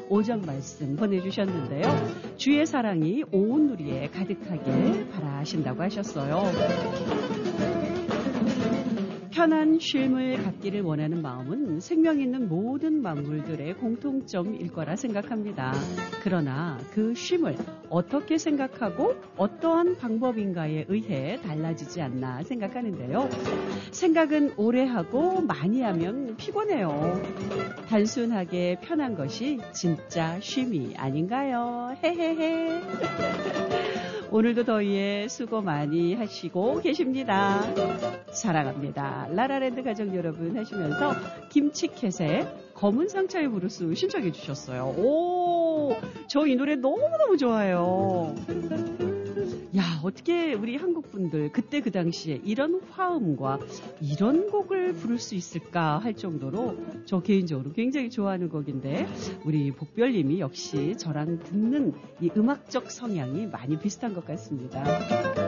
오정 말씀 보내주셨는데요. 주의 사랑이 온 누리에 가득하길 바라신다고 하셨어요. 편한 쉼을 갖기를 원하는 마음은 생명 있는 모든 만물들의 공통점일 거라 생각합니다. 그러나 그 쉼을 어떻게 생각하고 어떠한 방법인가에 의해 달라지지 않나 생각하는데요. 생각은 오래 하고 많이 하면 피곤해요. 단순하게 편한 것이 진짜 쉼이 아닌가요? 헤헤헤. 오늘도 더위에 수고 많이 하시고 계십니다. 사랑합니다. 라라랜드 가족 여러분 하시면서 김치캣의 검은 상처의 브루스 신청해 주셨어요. 오, 저 이 노래 너무너무 좋아요. 야, 어떻게 우리 한국 분들 그때 그 당시에 이런 화음과 이런 곡을 부를 수 있을까 할 정도로 저 개인적으로 굉장히 좋아하는 곡인데 우리 복별님이 역시 저랑 듣는 이 음악적 성향이 많이 비슷한 것 같습니다.